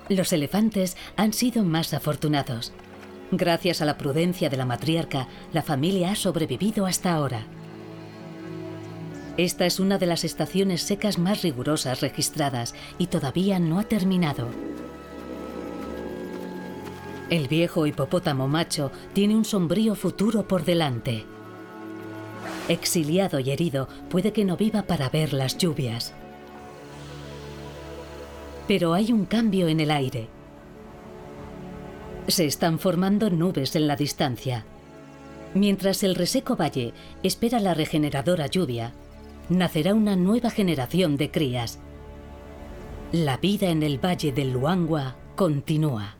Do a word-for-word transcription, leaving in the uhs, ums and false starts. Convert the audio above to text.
Los elefantes han sido más afortunados. Gracias a la prudencia de la matriarca, la familia ha sobrevivido hasta ahora. Esta es una de las estaciones secas más rigurosas registradas y todavía no ha terminado. El viejo hipopótamo macho tiene un sombrío futuro por delante. Exiliado y herido, puede que no viva para ver las lluvias. Pero hay un cambio en el aire. Se están formando nubes en la distancia. Mientras el reseco valle espera la regeneradora lluvia, nacerá una nueva generación de crías. La vida en el valle del Luangwa continúa.